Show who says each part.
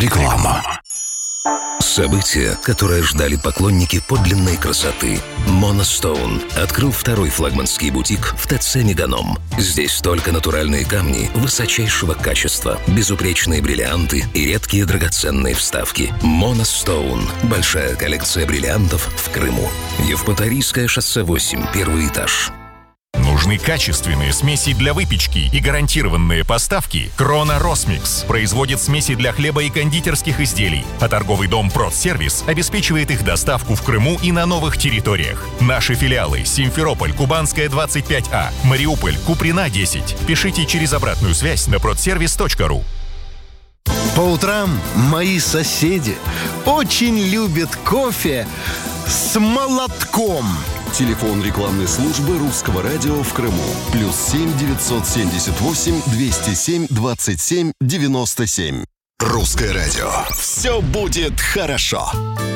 Speaker 1: Реклама. Событие, которое ждали поклонники подлинной красоты. Monostone открыл второй флагманский бутик в ТЦ «Меганом». Здесь только натуральные камни высочайшего качества, безупречные бриллианты и редкие драгоценные вставки. Monostone – большая коллекция бриллиантов в Крыму. Евпаторийское шоссе 8, первый этаж.
Speaker 2: Нужны качественные смеси для выпечки и гарантированные поставки? Крона Росмикс производит смеси для хлеба и кондитерских изделий, а торговый дом Продсервис обеспечивает их доставку в Крыму и на новых территориях. Наши филиалы: Симферополь, Кубанская, 25А, Мариуполь, Куприна, 10. Пишите через обратную связь на продсервис.ру.
Speaker 3: По утрам мои соседи очень любят кофе с молотком.
Speaker 4: Телефон рекламной службы Русского радио в Крыму. +7 978 207 27 97.
Speaker 1: Русское радио.
Speaker 4: Все будет хорошо.